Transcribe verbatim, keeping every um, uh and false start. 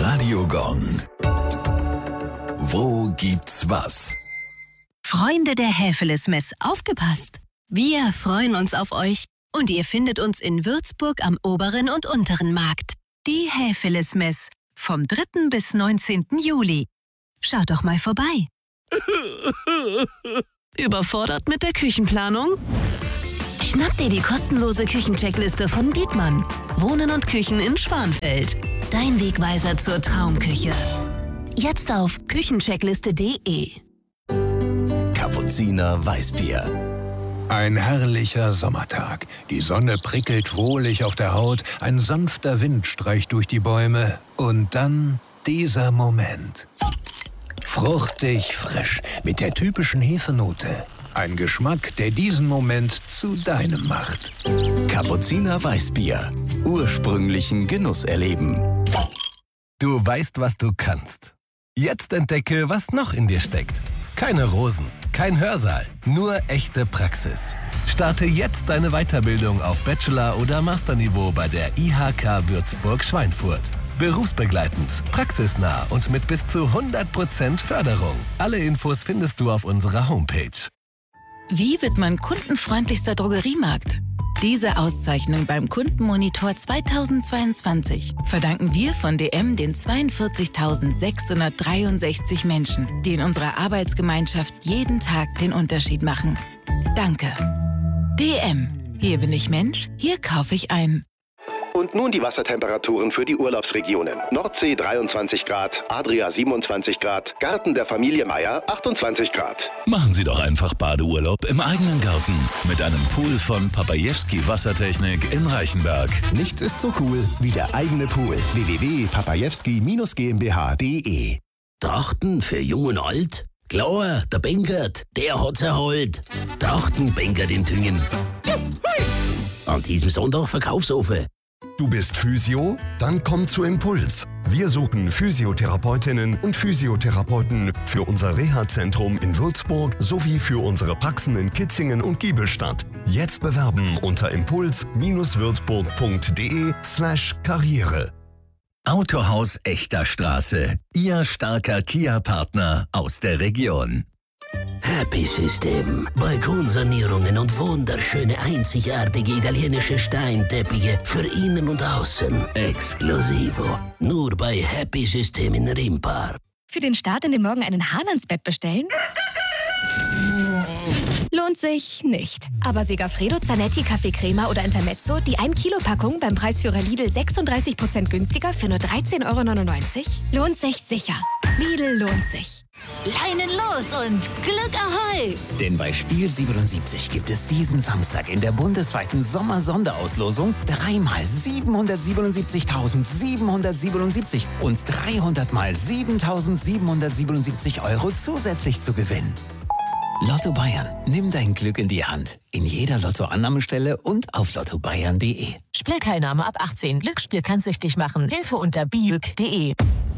Radio Gong. Wo gibt's was? Freunde der Häfeles-Mess, aufgepasst! Wir freuen uns auf euch. Und ihr findet uns in Würzburg am Oberen und Unteren Markt. Die Häfeles-Mess. Vom dritten bis neunzehnten Juli. Schaut doch mal vorbei. Überfordert mit der Küchenplanung? Schnapp dir die kostenlose Küchencheckliste von Dietmann. Wohnen und Küchen in Schwanfeld. Dein Wegweiser zur Traumküche. Jetzt auf küchencheckliste punkt de. Kapuziner Weißbier. Ein herrlicher Sommertag. Die Sonne prickelt wohlig auf der Haut, ein sanfter Wind streicht durch die Bäume und dann dieser Moment. Fruchtig frisch, mit der typischen Hefenote. Ein Geschmack, der diesen Moment zu deinem macht. Kapuziner Weißbier. Ursprünglichen Genuss erleben. Du weißt, was du kannst. Jetzt entdecke, was noch in dir steckt. Keine Rosen, kein Hörsaal, nur echte Praxis. Starte jetzt deine Weiterbildung auf Bachelor- oder Masterniveau bei der I H K Würzburg-Schweinfurt. Berufsbegleitend, praxisnah und mit bis zu hundert Prozent Förderung. Alle Infos findest du auf unserer Homepage. Wie wird man kundenfreundlichster Drogeriemarkt? Diese Auszeichnung beim Kundenmonitor zweitausendzweiundzwanzig verdanken wir von D M den zweiundvierzigtausendsechshundertdreiundsechzig Menschen, die in unserer Arbeitsgemeinschaft jeden Tag den Unterschied machen. Danke. D M. Hier bin ich Mensch, hier kaufe ich ein. Und nun die Wassertemperaturen für die Urlaubsregionen. Nordsee dreiundzwanzig Grad, Adria siebenundzwanzig Grad, Garten der Familie Meier achtundzwanzig Grad. Machen Sie doch einfach Badeurlaub im eigenen Garten mit einem Pool von Papajewski Wassertechnik in Reichenberg. Nichts ist so cool wie der eigene Pool. w w w punkt papajewski gmbh punkt de. Trachten für Jung und Alt? Klar, der Benkert, der hat's erholt. Trachten Benkert in Thüngen. An diesem Sonntag Verkaufsofen. Du bist Physio? Dann komm zu Impuls. Wir suchen Physiotherapeutinnen und Physiotherapeuten für unser Reha-Zentrum in Würzburg sowie für unsere Praxen in Kitzingen und Giebelstadt. Jetzt bewerben unter impuls-würzburg.de slash Karriere. Autohaus Echter Straße. Ihr starker Kia-Partner aus der Region. Happy System. Balkonsanierungen und wunderschöne, einzigartige italienische Steinteppiche für innen und außen. Exklusivo. Nur bei Happy System in Rimpar. Für den Start in den Morgen einen Hahn ans Bett bestellen? Lohnt sich nicht. Aber Segafredo, Zanetti, Kaffee Crema oder Intermezzo, die ein Kilo Packung beim Preisführer Lidl sechsunddreißig Prozent günstiger für nur dreizehn Euro neunundneunzig? Lohnt sich sicher. Lidl lohnt sich. Leinen los und Glück Ahoi! Denn bei Spiel siebenundsiebzig gibt es diesen Samstag in der bundesweiten Sommer-Sonderauslosung dreimal siebenhundertsiebenundsiebzigtausendsiebenhundertsiebenundsiebzig und dreihundert mal siebentausendsiebenhundertsiebenundsiebzig Euro zusätzlich zu gewinnen. Lotto Bayern. Nimm dein Glück in die Hand. In jeder Lottoannahmestelle und auf lotto bayern punkt de. Spielteilnahme ab achtzehn. Glücksspiel kann süchtig machen. Hilfe unter biüg punkt de.